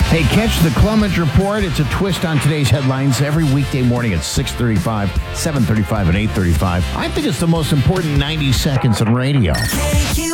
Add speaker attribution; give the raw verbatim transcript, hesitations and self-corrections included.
Speaker 1: Hey, catch the Clemens Report. It's a twist on today's headlines every weekday morning at six thirty-five, seven thirty-five, and eight thirty-five. I think it's the most important ninety seconds on radio.